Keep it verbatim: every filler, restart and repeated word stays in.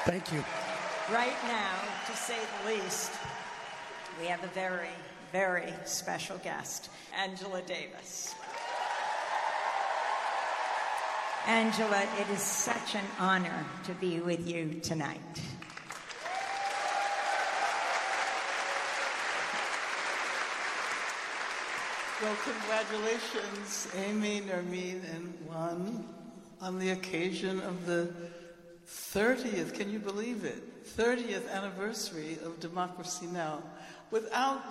Thank you. Right now, to say the least, we have a very, very special guest, Angela Davis. Angela, it is such an honor to be with you tonight. Well, congratulations, Amy, Nermeen, and Juan, on the occasion of the thirtieth, can you believe it? thirtieth anniversary of Democracy Now! Without